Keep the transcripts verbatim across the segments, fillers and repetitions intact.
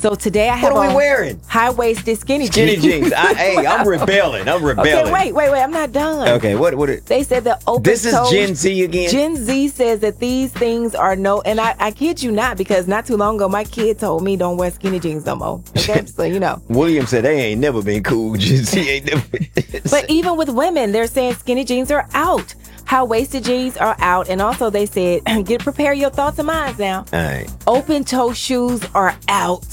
So today I have What are we on wearing? high-waisted skinny, Skinny jeans. jeans. I, hey, I'm rebelling. I'm rebelling. Okay, wait, wait, wait. I'm not done. Okay, what what it, They said that open this is toes- Gen Z again? Gen Z says that these things are no, and I, I kid you not, because not too long ago, my kid told me don't wear skinny jeans no more. Okay, so you know. William said they ain't never been cool. Gen Z ain't never been. But even with women, they're saying skinny jeans are out. High-waisted jeans are out. And also they said, get prepare your thoughts and minds now. All right. Open-toe shoes are out.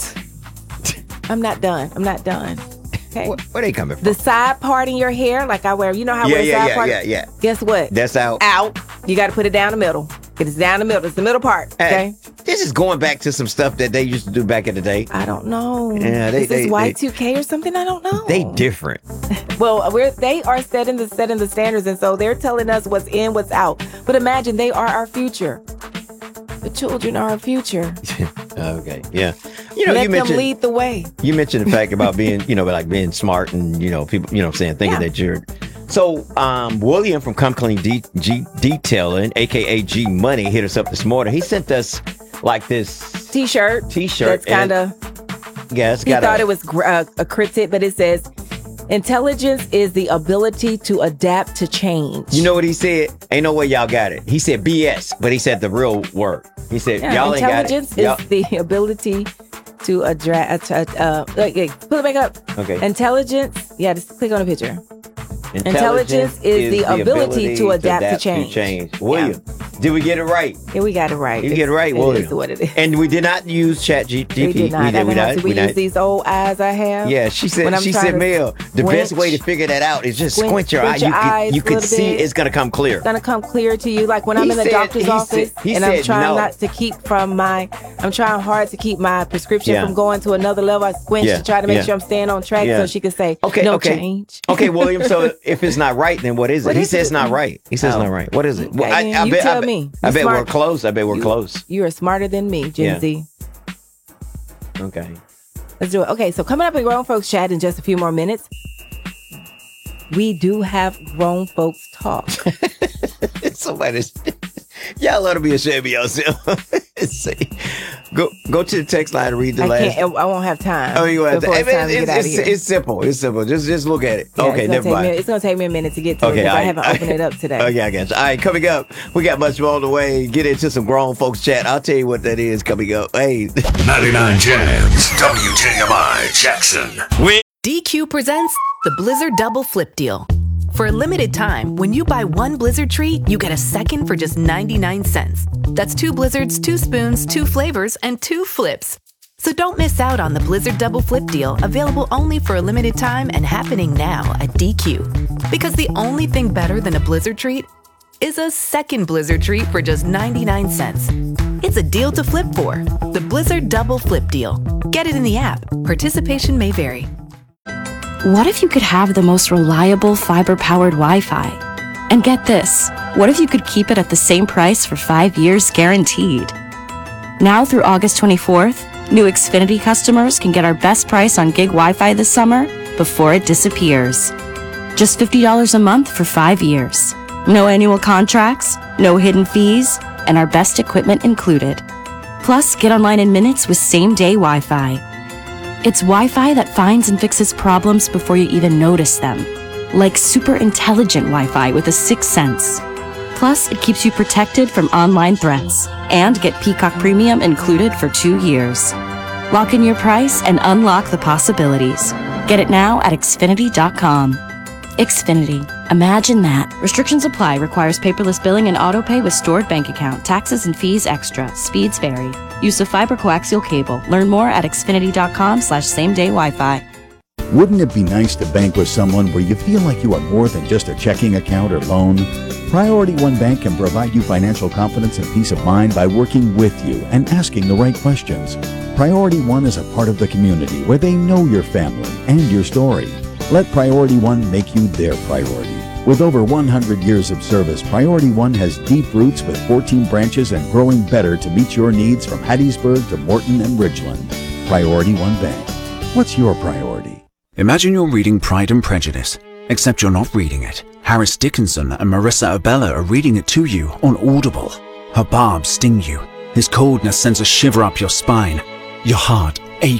I'm not done. I'm not done. Okay. Where, where they coming from? The side part in your hair, like I wear, you know how I Yeah, wear yeah, side yeah, part? yeah, yeah. Guess what? That's out. Out. You got to put it down the middle. It's down the middle. It's the middle part. Okay. Hey, this is going back to some stuff that they used to do back in the day. I don't know. Yeah, they- is this they- Y they- two K or something? I don't know. They different. Well, we're they are setting the setting the standards, and so they're telling us what's in, what's out. But imagine they are our future. The children are our future. Okay, yeah. You know, Let you them mentioned lead the way. you mentioned the fact about being, you know, like being smart and you know people, you know, what I'm saying thinking Yeah. that you're. So, um, William from Come Clean De- G- Detailing, aka G Money, hit us up this morning. He sent us like this T-shirt. T-shirt. That's kind of. Yeah, it's He got thought a, it was gr- uh, a cryptid, but it says, "Intelligence is the ability to adapt to change." You know what he said? Ain't no way y'all got it. He said B S, but he said the real word. He said Yeah, y'all ain't got it. intelligence Y'all- is the ability to adapt. Uh, uh, okay, pull it back up. Okay. Intelligence. Yeah, just click on the picture. Intelligence is the ability to adapt to change. William, did we get it right? Yeah, we got it right. You It's- get it right, It William. is what it is. And we did not use Chat G P T. We did not. We I did, we don't have not, to. We, we use not. these old eyes I have. Yeah, she said. when I'm She trying said, to Mel, the squint- best way to figure that out is just squint- squint your eye. squint You your can, eyes you a can little see bit. it's gonna come clear. It's gonna come clear to you, like when I'm He in the said- doctor's he office said- he and I'm said trying no. not to keep from my. I'm trying hard to keep my prescription Yeah. from going to another level. I squint Yeah, to try to make yeah. sure I'm staying on track, Yeah. so she could say, Okay, "No okay. change." Okay, William. So if it's not right, then what is it? What he is says it? not right. He says Oh. not right. What is it? Well, Okay, I, I you bet, tell I bet, me. I You bet we're smart. close. I bet we're close. You are smarter than me, Gen Yeah. Z. Okay. Let's do it. Okay, so coming up in Grown Folks Chat in just a few more minutes, we do have Grown Folks Talk. Somebody's. Y'all ought to be ashamed of yourself. See, go go to the text line and read the I last. can't. I won't have time. Oh, you have to. before Hey, it's time man, to get it's, out of it's, here. it's simple. It's simple. Just just look at it. Yeah, okay, it's gonna never take mind. Me, it's gonna take me a minute to get to it Okay, because all I right. haven't opened it up today. Okay, I got you. All right, coming up, we got much more on the way. Get into some grown folks chat. I'll tell you what that is coming up. Hey, ninety-nine Jams, W J M I Jackson. we D Q presents the Blizzard Double Flip Deal. For a limited time, when you buy one Blizzard treat, you get a second for just ninety-nine cents. That's two Blizzards, two spoons, two flavors, and two flips. So don't miss out on the Blizzard Double Flip Deal, available only for a limited time and happening now at D Q. Because the only thing better than a Blizzard treat is a second Blizzard treat for just ninety-nine cents. It's a deal to flip for. The Blizzard Double Flip Deal. Get it in the app. Participation may vary. What if you could have the most reliable fiber-powered Wi-Fi? And get this, what if you could keep it at the same price for five years guaranteed? Now through August twenty-fourth, new Xfinity customers can get our best price on gig Wi-Fi this summer before it disappears. Just fifty dollars a month for five years. No annual contracts, no hidden fees, and our best equipment included. Plus, get online in minutes with same-day Wi-Fi. It's Wi-Fi that finds and fixes problems before you even notice them. Like super intelligent Wi-Fi with a sixth sense. Plus, it keeps you protected from online threats. And get Peacock Premium included for two years. Lock in your price and unlock the possibilities. Get it now at Xfinity dot com. Xfinity. Imagine that. Restrictions apply. Requires paperless billing and autopay with stored bank account. Taxes and fees extra. Speeds vary. Use of fiber coaxial cable. Learn more at Xfinity dot com slash same day Wi-Fi. Wouldn't it be nice to bank with someone where you feel like you are more than just a checking account or loan? Priority One Bank can provide you financial confidence and peace of mind by working with you and asking the right questions. Priority One is a part of the community where they know your family and your story. Let Priority One make you their priority. With over one hundred years of service, Priority One has deep roots with fourteen branches and growing better to meet your needs from Hattiesburg to Morton and Ridgeland. Priority One Bank. What's your priority? Imagine you're reading Pride and Prejudice, except you're not reading it. Harris Dickinson and Marissa Abella are reading it to you on Audible. Her barbs sting you. His coldness sends a shiver up your spine. Your heart aches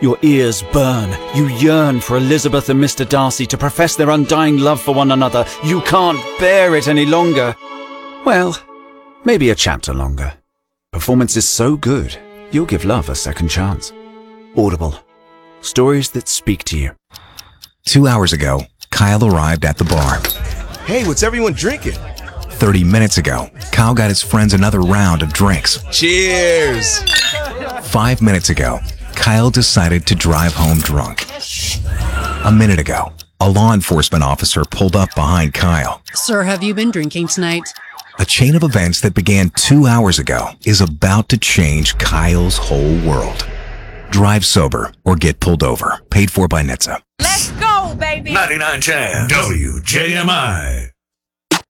Your ears burn. You yearn for Elizabeth and Mister Darcy to profess their undying love for one another. You can't bear it any longer. Well, maybe a chapter longer. Performance is so good, you'll give love a second chance. Audible. Stories that speak to you. Two hours ago, Kyle arrived at the bar. Hey, what's everyone drinking? Thirty minutes ago, Kyle got his friends another round of drinks. Cheers! Five minutes ago, Kyle decided to drive home drunk. A minute ago, a law enforcement officer pulled up behind Kyle. Sir, have you been drinking tonight? A chain of events that began two hours ago is about to change Kyle's whole world. Drive sober or get pulled over. Paid for by N H T S A. Let's go, baby. ninety-nine Jams. W J M I.